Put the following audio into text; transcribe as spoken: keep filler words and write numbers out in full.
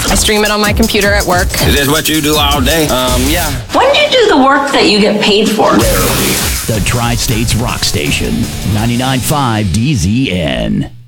I stream it on my computer at work. Is this what you do all day? Um, yeah. When do you do the work that you get paid for? The Tri-States Rock Station, ninety-nine point five D Z N.